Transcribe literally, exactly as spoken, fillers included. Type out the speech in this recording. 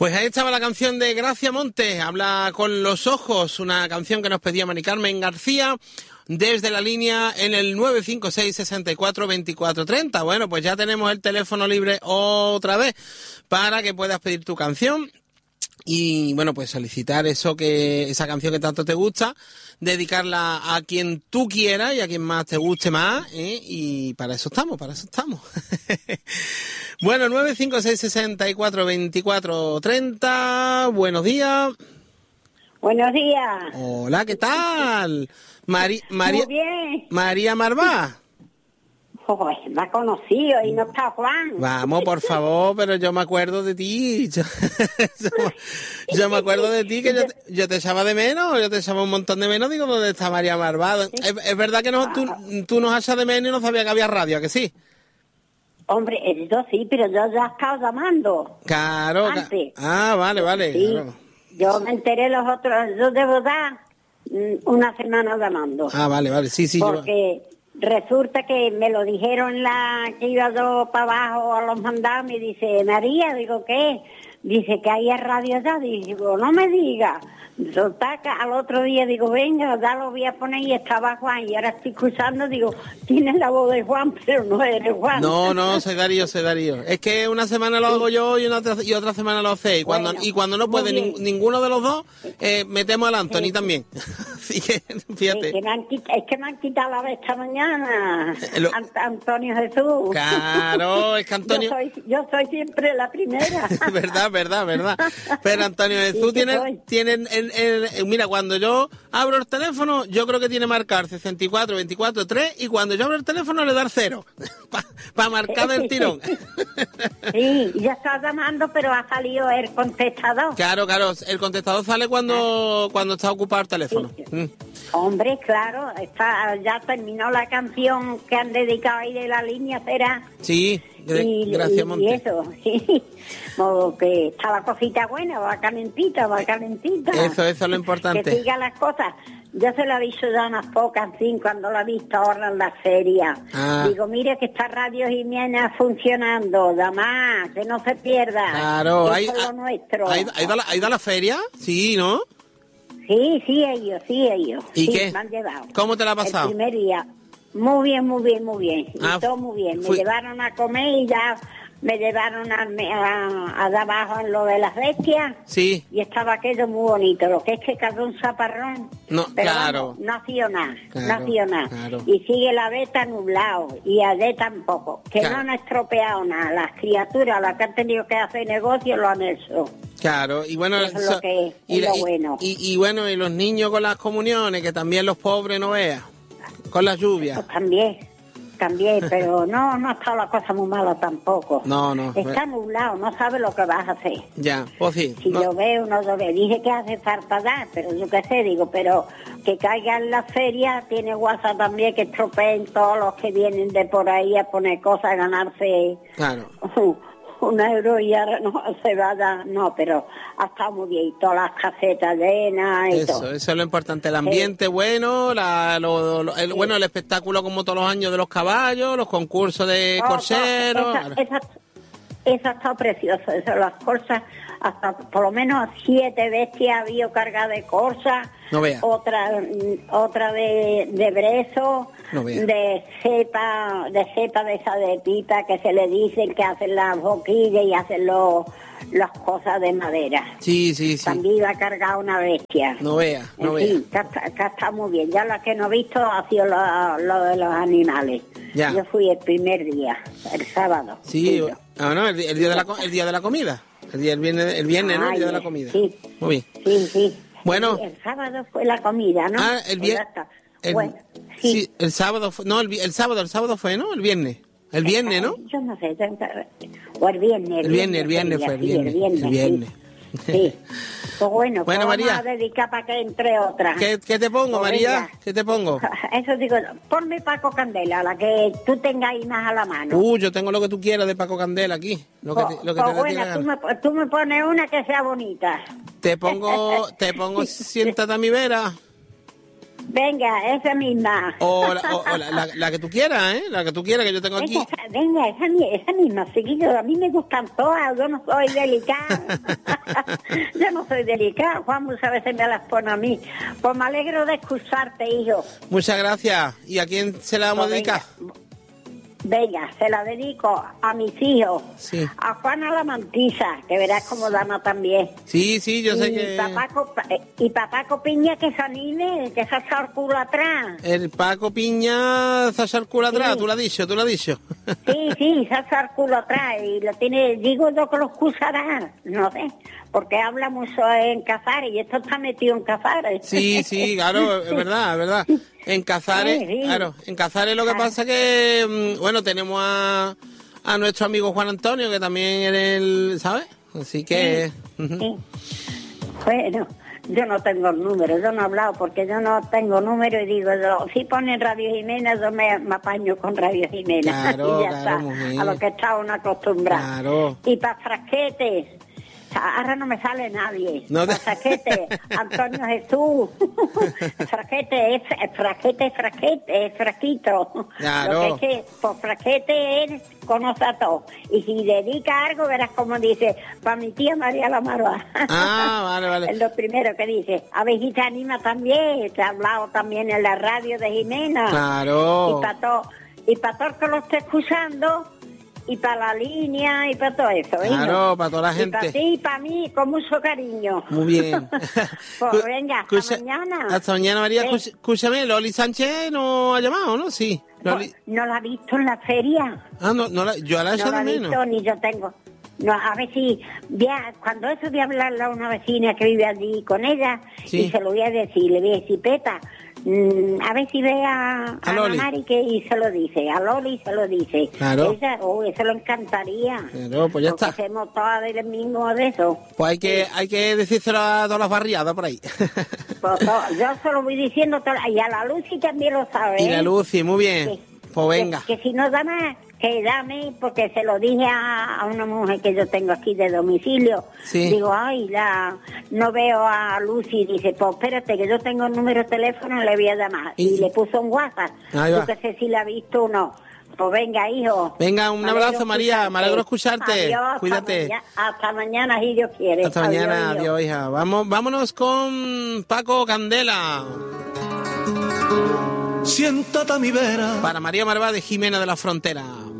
Pues ahí estaba la canción de Gracia Montes, Habla con los ojos, una canción que nos pedía Mari Carmen García desde la línea en el nueve cinco seis, sesenta y cuatro, veinticuatro, treinta. Bueno, pues ya tenemos el teléfono libre otra vez para que puedas pedir tu canción. Y bueno, pues solicitar eso que esa canción que tanto te gusta, dedicarla a quien tú quieras y a quien más te guste más, ¿eh? Y para eso estamos, para eso estamos. Bueno, nueve cinco seis, sesenta y cuatro, veinticuatro, treinta. Buenos días. Buenos días. Hola, ¿qué tal? Mari, María, Muy bien. María Marvá. Joder, me ha conocido y no está Juan. Vamos, por favor, pero yo me acuerdo de ti. Yo, yo, yo me acuerdo de ti, que yo, yo te echaba de menos, yo te echaba un montón de menos. Digo, ¿dónde está María Marvá? Es, es verdad que no, tú, tú nos echas de menos y no sabías que había radio, ¿a que sí? Hombre, yo sí, pero yo ya estaba llamando. Claro. Antes. Ah, vale, vale. Sí, Claro. yo me enteré los otros, yo debo dar mm, una semana llamando. Ah, vale, vale, sí, sí. Porque yo... resulta que me lo dijeron la que iba yo para abajo a los mandados, me dice, María, digo, ¿qué? Dice que hay radio ya, digo, no me diga. Soltaca, al otro día digo, venga, ya lo voy a poner y estaba Juan, y ahora estoy escuchando, digo, tienes la voz de Juan, pero no eres Juan. No, no, soy Darío, soy Darío. Es que una semana lo hago yo y, una otra, y otra semana lo hacéis. Y cuando, bueno, y cuando no puede ni, ninguno de los dos, eh, metemos al Anthony sí, también. Así que, fíjate. Es que, me han quitado, es que me han quitado la vez esta mañana, lo... Antonio Jesús. Claro, es que Antonio... Yo soy, yo soy siempre la primera. verdad, verdad, verdad. Pero Antonio Jesús sí, tiene... tiene el, el, el, mira, cuando yo abro el teléfono, yo creo que tiene marcar sesenta y cuatro, veinticuatro, tres, y cuando yo abro el teléfono le da cero, para pa marcar el tirón. Sí, ya está llamando, pero ha salido el contestador. Claro, claro, el contestador sale cuando, cuando está ocupado el teléfono. Sí. Mm. Hombre, claro, está, ya terminó la canción que han dedicado ahí de la línea, ¿será? Sí, de, y, gracias, y, Monte. Y eso, sí. Como que está la cosita buena, va calentita, va calentita. Eso, eso es lo importante. Que siga las cosas. Yo se lo he visto ya unas pocas, sí, cuando lo he visto ahora en la feria. Ah. Digo, mire que está Radio Jiménez funcionando, más, que no se pierda. Claro, eso hay, es lo nuestro. ¿Ha ido a la feria? Sí, ¿no? Sí, sí, ellos, sí, ellos. ¿Y sí, qué? Me han llevado. ¿Cómo te la ha pasado? El primer día. Muy bien, muy bien, muy bien. Ah, y todo muy bien. Me fui... llevaron a comer y ya me llevaron a, a, a de abajo en lo de las bestias. Sí. Y estaba aquello muy bonito. Lo que es que cayó un zaparrón. No, pero claro. Vamos, no ha sido nada. Claro, no ha sido nada. Claro. Y sigue la beta nublado. Y ayer tampoco. Que claro. no han estropeado nada. Las criaturas, las que han tenido que hacer negocio, lo han hecho. Claro, y bueno, eso es lo que es, y, es lo y, bueno. Y, y bueno, y los niños con las comuniones, que también los pobres no vean, con las lluvias. Pues también, también, pero no, no ha estado la cosa muy mala tampoco. No, no. Está nublado, no sabes lo que vas a hacer. Ya, pues sí. Si no. llove o no llove, dije que hace falta dar, pero yo qué sé, digo, pero que caiga en la feria, tiene guasa también que estropeen todos los que vienen de por ahí a poner cosas, a ganarse... Claro. un euro y ahora no se vaya, no, pero ha estado muy bien, todas las casetas llenas y eso, todo. Eso es lo importante, el ambiente sí. bueno, la, lo, lo, el, sí. bueno, el espectáculo como todos los años de los caballos, los concursos de no, corcheros. No, esa, esa, esa ha estado preciosa, eso, las corsas, hasta por lo menos siete bestias había cargadas de corsas, no vea. otra otra de, de brezo, no vea. de cepa, de cepa de esa de pita que se le dicen que hacen las boquillas y hacen los las cosas de madera. Sí, sí, sí. También iba a cargar una bestia. No vea, no en vea. fin, que está, que está muy bien. Ya la que no he visto ha sido lo, lo de los animales. Ya. Yo fui el primer día, el sábado. Sí, ah, no, el, el día de la el día de la comida. El día el viernes, el viernes, ¿no? El día de la comida. Sí. Muy bien. Sí, sí. Bueno. El, el sábado fue la comida, ¿no? Ah, el viernes. Bueno, sí. sí. El sábado fue, no, el, el sábado, el sábado fue, ¿no? El viernes. El viernes, ¿no? Yo no sé, o el viernes. El viernes, el viernes fue, el viernes. El viernes. Sí. Pues bueno, bueno, pues María, vamos a dedicar para que entre otras. ¿Qué, qué te pongo, pues María? venga. ¿Qué te pongo? Eso digo, ponme Paco Candela, la que tú tengas ahí más a la mano. Uh, yo tengo lo que tú quieras de Paco Candela aquí. Lo que te, lo que pues te bueno, tú me, tú me pones una que sea bonita. Te pongo, te pongo Siéntate a mi vera. Venga, esa misma. O, la, o, o la, la, la que tú quieras, ¿eh? La que tú quieras, que yo tengo aquí. Esa, venga, esa, esa misma, seguido. A mí me gustan todas, yo no soy delicada. Yo no soy delicada, Juan muchas veces me las pone a mí. Pues me alegro de escucharte, hijo. Muchas gracias. ¿Y a quién se la vamos a Pues dedicar? venga. Venga, se la dedico a mis hijos, Sí. a Juana la Mantisa, que verás como dama también. Sí, sí, yo sé y que... Papá, Copa- y papá Copiña que se anime, que se echa el culo atrás. El Paco Piña se ha echado el culo atrás, Sí. tú lo has dicho, tú lo has dicho. Sí, sí, se echa el culo atrás y lo tiene, digo yo que lo excusará, no sé, porque habla mucho en Cazares y esto está metido en Cazares. Sí, sí, claro, es verdad, es verdad. En Cazares, Sí, sí. claro, en Cazares lo que Claro. pasa que, mm, bueno, tenemos a, a nuestro amigo Juan Antonio, que también es el, ¿sabes? Así que... ujú. Sí. Bueno, yo no tengo el número, yo no he hablado porque yo no tengo número y digo, yo, si ponen Radio Jimena, yo me, me apaño con Radio Jimena. Claro, y ya claro, está, mujer. a lo que está uno acostumbrado. Claro. Y para frasquetes, ahora no me sale nadie. No te- Para frasquete, Antonio Jesús. Frasquete, es es frasquete, es frasquete, es frasquito. Claro. Lo que es que, por frasquete él conoce a todo. Y si dedica algo, verás como dice, para mi tía María la Marva. Ah, vale, vale. Es lo primero que dice. Abejita Anima también, te ha hablado también en la radio de Jimena. Claro. Y para todo, y para todo el que lo esté escuchando, y para la línea, y para todo eso. Claro, hijo. para toda la Y para gente. ti y para mí, con mucho cariño. Muy bien. Pues venga, hasta Escucha- mañana. Hasta mañana, María. Sí. Escucha- Escúchame, Loli Sánchez no ha llamado, ¿no? Sí. Loli... Pues, no la he visto en la feria. Ah, no, no la... yo la he No echado la de he menos. visto, ni yo tengo. No, a ver si, vea, cuando eso voy a hablarle a una vecina que vive allí con ella, Sí. y se lo voy a decir, le voy a decir, Peta, mm, a ver si ve a, a, A Loli. Mari que, y se lo dice, a Loli se lo dice. Claro. Ella, oh, eso lo encantaría. Claro, pues ya Porque está. hacemos todas del mismo de eso. Pues hay que, hay que decírselo a todas las barriadas por ahí. Pues, to- yo se lo voy diciendo, to- y a la Lucy también lo sabe. Y la ¿eh? Lucy, muy bien. Sí. Pues venga. Que, que si no da más, que llame, porque se lo dije a, a una mujer que yo tengo aquí de domicilio. Sí. Digo, ay, la, no veo a Lucy. Dice, pues espérate, que yo tengo el número de teléfono y le voy a llamar. Y- Y, le puso un WhatsApp. Ahí Yo va. que sé si la ha visto o no. Pues venga, hijo. Venga, un Me alegro abrazo, María. Me alegro escucharte. Adiós, hasta Cuídate. maña- Hasta mañana, si Dios quiere. Hasta mañana, hijo. adiós, hija. Vamos, vámonos con Paco Candela. Siéntate a mi vera. Para María Marvá de Jimena de la Frontera.